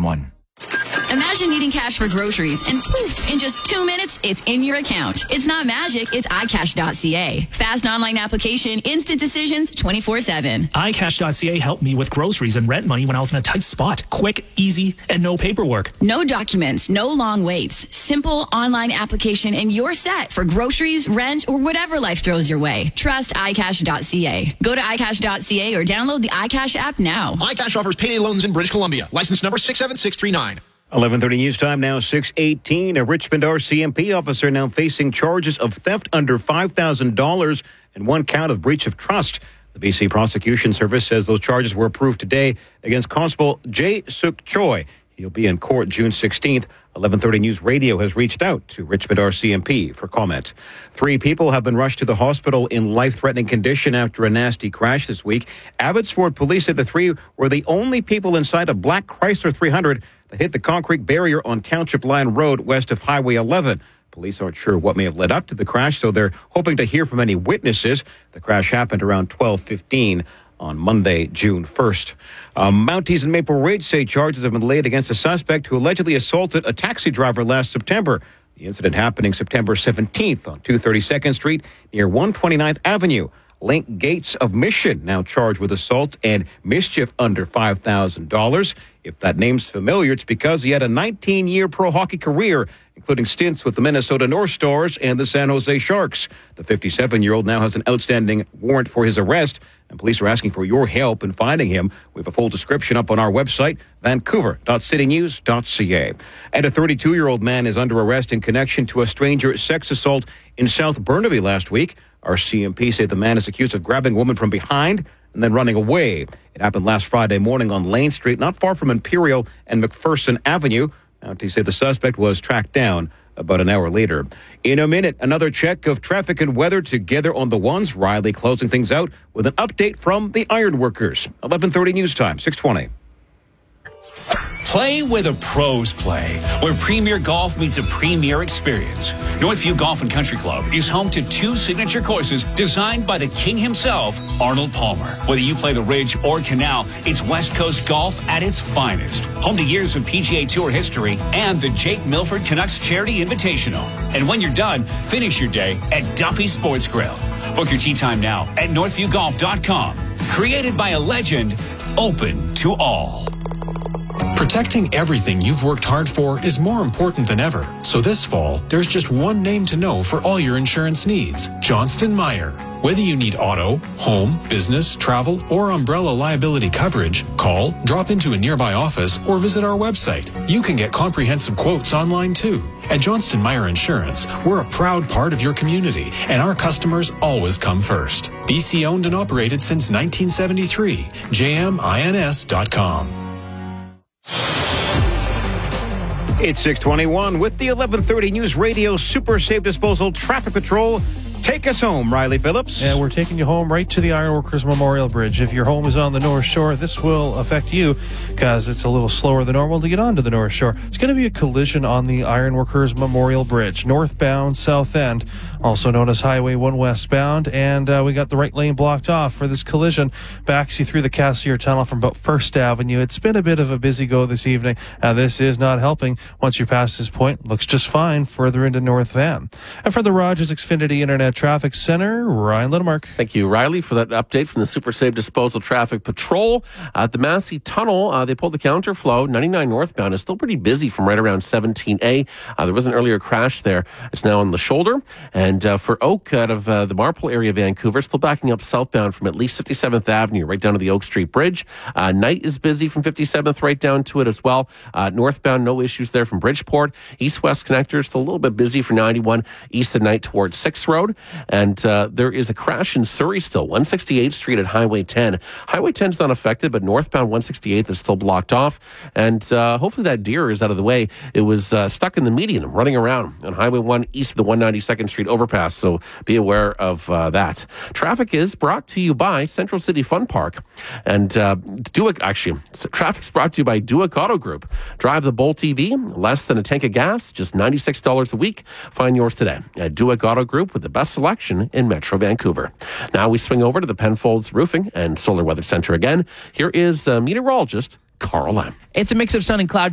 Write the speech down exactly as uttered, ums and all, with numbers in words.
one. Imagine needing cash for groceries and poof, in just two minutes, it's in your account. It's not magic, it's i cash dot c a. Fast online application, instant decisions, twenty-four seven. i cash dot c a helped me with groceries and rent money when I was in a tight spot. Quick, easy, and no paperwork. No documents, no long waits. Simple online application and you're set for groceries, rent, or whatever life throws your way. Trust i cash dot c a. Go to i cash dot c a or download the iCash app now. iCash offers payday loans in British Columbia. License number six seven six three nine. eleven thirty news time now, six eighteen. A Richmond R C M P officer now facing charges of theft under five thousand dollars and one count of breach of trust. The B C Prosecution Service says those charges were approved today against Constable Jae Suk Choi. He'll be in court June sixteenth. eleven thirty News Radio has reached out to Richmond R C M P for comment. Three people have been rushed to the hospital in life-threatening condition after a nasty crash this week. Abbotsford police said the three were the only people inside a black Chrysler three hundred that hit the concrete barrier on Township Line Road west of Highway eleven. Police aren't sure what may have led up to the crash, so they're hoping to hear from any witnesses. The crash happened around twelve fifteen on Monday, June first. Um, Mounties and Maple Ridge say charges have been laid against a suspect who allegedly assaulted a taxi driver last September. The incident happening September seventeenth on two thirty-second Street near one twenty-ninth Avenue. Link Gates of Mission now charged with assault and mischief under five thousand dollars. If that name's familiar, it's because he had a nineteen-year pro hockey career, including stints with the Minnesota North Stars and the San Jose Sharks. The fifty-seven-year-old now has an outstanding warrant for his arrest, and police are asking for your help in finding him. We have a full description up on our website, vancouver dot city news dot c a. And a thirty-two-year-old man is under arrest in connection to a stranger sex assault in South Burnaby last week. Our C M P say the man is accused of grabbing a woman from behind and then running away. It happened last Friday morning on Lane Street, not far from Imperial and McPherson Avenue. Mounties say the suspect was tracked down about an hour later. In a minute, another check of traffic and weather together on the ones. Riley closing things out with an update from the Ironworkers. eleven thirty news time, six twenty. Play where the pros play, where Premier Golf meets a premier experience. Northview Golf and Country Club is home to two signature courses designed by the king himself, Arnold Palmer. Whether you play the Ridge or Canal, it's West Coast golf at its finest. Home to years of P G A Tour history and the Jake Milford Canucks Charity Invitational. And when you're done, finish your day at Duffy Sports Grill. Book your tee time now at northview golf dot com. Created by a legend, open to all. Protecting everything you've worked hard for is more important than ever. So this fall, there's just one name to know for all your insurance needs: Johnston Meyer. Whether you need auto, home, business, travel, or umbrella liability coverage, call, drop into a nearby office, or visit our website. You can get comprehensive quotes online too. At Johnston Meyer Insurance, we're a proud part of your community, and our customers always come first. B C owned and operated since nineteen seventy-three. j m ins dot com. It's six twenty-one with the eleven thirty News Radio Super Safe Disposal Traffic Patrol. Take us home, Riley Phillips. Yeah, we're taking you home right to the Ironworkers Memorial Bridge. If your home is on the North Shore, this will affect you because it's a little slower than normal to get onto the North Shore. It's going to be a collision on the Ironworkers Memorial Bridge, northbound, south end, also known as Highway one westbound, and uh, we got the right lane blocked off for this collision. Backs you through the Cassier Tunnel from about First Avenue. It's been a bit of a busy go this evening. Uh, this is not helping. Once you pass this point, looks just fine further into North Van. And for the Rogers Xfinity Internet Traffic Center, Ryan Littlemark. Thank you, Riley, for that update from the Super Safe Disposal Traffic Patrol. At the Massey Tunnel, uh, they pulled the counterflow. ninety-nine northbound is still pretty busy from right around seventeen A. Uh, there was an earlier crash there. It's now on the shoulder. And uh, for Oak, out of uh, the Marpole area of Vancouver, still backing up southbound from at least fifty-seventh Avenue right down to the Oak Street Bridge. Uh, Knight is busy from fifty-seventh right down to it as well. Uh, northbound, no issues there from Bridgeport. East-west connector still a little bit busy for ninety-one east of Knight towards sixth Road. And uh, there is a crash in Surrey still, one sixty-eighth Street at Highway ten. Highway ten is not affected, but northbound one sixty-eighth is still blocked off. And uh, hopefully that deer is out of the way. It was uh, stuck in the median, running around on Highway one east of the one ninety-second Street overpass. So be aware of uh, that. Traffic is brought to you by Central City Fun Park. And uh, Duick, actually, traffic's brought to you by Duick Auto Group. Drive the Bolt E V, less than a tank of gas, just ninety-six dollars a week. Find yours today at Duick Auto Group with the best selection in Metro Vancouver. Now we swing over to the Penfolds Roofing and Solar Weather Center again. Here is uh, meteorologist Carl Lamb. It's a mix of sun and cloud